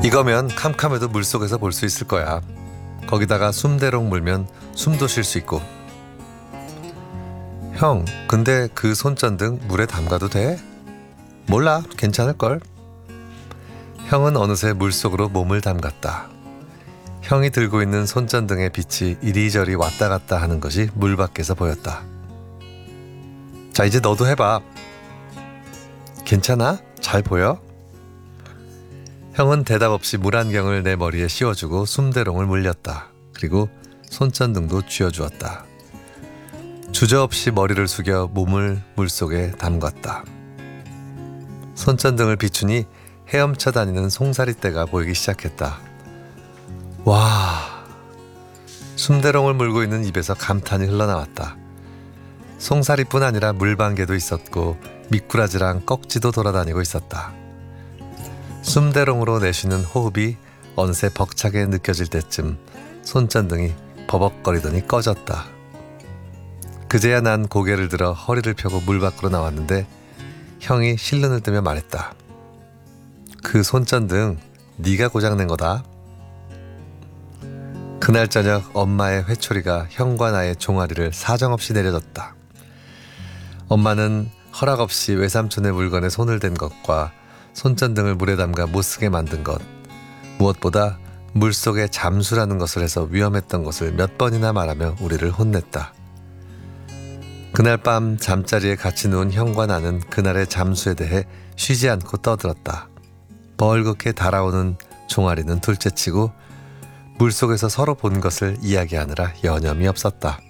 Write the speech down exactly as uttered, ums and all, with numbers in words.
이거면 캄캄해도 물속에서 볼 수 있을 거야. 거기다가 숨대롱 물면 숨도 쉴 수 있고. 형, 근데 그 손전등 물에 담가도 돼? 몰라, 괜찮을걸. 형은 어느새 물속으로 몸을 담갔다. 형이 들고 있는 손전등의 빛이 이리저리 왔다 갔다 하는 것이 물 밖에서 보였다. 자, 이제 너도 해봐. 괜찮아? 잘 보여? 형은 대답 없이 물안경을 내 머리에 씌워주고 숨대롱을 물렸다. 그리고 손전등도 쥐어주었다. 주저없이 머리를 숙여 몸을 물속에 담갔다. 손전등을 비추니 헤엄쳐 다니는 송사리떼가 보이기 시작했다. 와, 숨대롱을 물고 있는 입에서 감탄이 흘러나왔다. 송사리뿐 아니라 물방개도 있었고 미꾸라지랑 꺽지도 돌아다니고 있었다. 숨대롱으로 내쉬는 호흡이 어느새 벅차게 느껴질 때쯤 손전등이 버벅거리더니 꺼졌다. 그제야 난 고개를 들어 허리를 펴고 물 밖으로 나왔는데 형이 실눈을 뜨며 말했다. 그 손전등 네가 고장낸 거다. 그날 저녁 엄마의 회초리가 형과 나의 종아리를 사정없이 내려줬다. 엄마는 허락 없이 외삼촌의 물건에 손을 댄 것과 손전등을 물에 담가 못쓰게 만든 것, 무엇보다 물속에 잠수라는 것을 해서 위험했던 것을 몇 번이나 말하며 우리를 혼냈다. 그날 밤 잠자리에 같이 누운 형과 나는 그날의 잠수에 대해 쉬지 않고 떠들었다. 벌겋게 달아오는 종아리는 둘째치고 물속에서 서로 본 것을 이야기하느라 여념이 없었다.